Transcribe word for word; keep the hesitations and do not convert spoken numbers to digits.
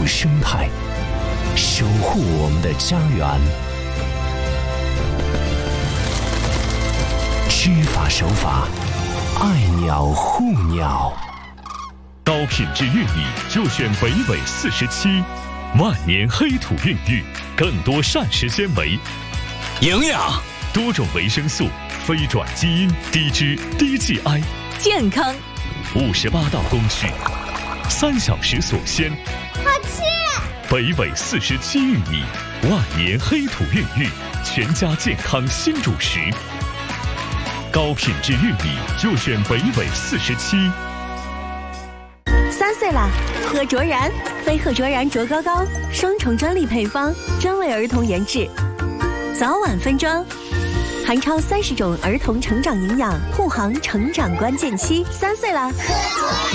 护生态，守护我们的家园。知法守法，爱鸟护鸟。 高品质玉米就选北纬四十七，万年黑土孕育，更多膳食纤维、 营养、 多种维生素、非转基因、低脂、低 G I， 健康。 五十八道工序，三小时锁鲜。 好吃！ 北纬四十七玉米，万年黑土孕育，全家健康新主食。高品质玉米就选北纬四十七。 三岁了，喝卓然，飞鹤卓然卓高高，双重专利配方，专为儿童研制，早晚分装，含超三十种儿童成长营养，护航成长关键期。三岁了。